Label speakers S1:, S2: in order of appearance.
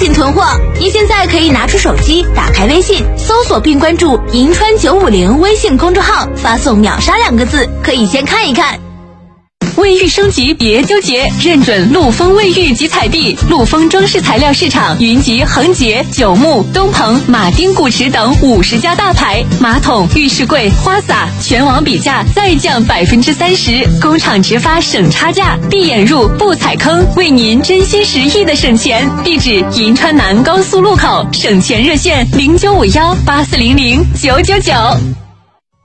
S1: 紧囤货。您现在可以拿出手机，打开微信，搜索并关注银川950微信公众号，发送秒杀2个字，可以先看一看。
S2: 卫浴升级别纠结，认准陆丰卫浴及彩壁。陆丰装饰材料市场云集恒洁、九牧、东鹏、马丁古驰等50家大牌，马桶、浴室柜、花洒全网比价再降30%，工厂直发省差价，闭眼入不踩坑，为您真心实意的省钱。地址：银川南高速路口，省钱热线095184000999。